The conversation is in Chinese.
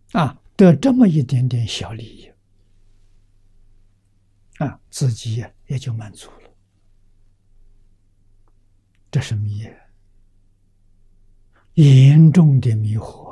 得这么一点点小利益自己也就满足了。这是迷，严重的迷惑。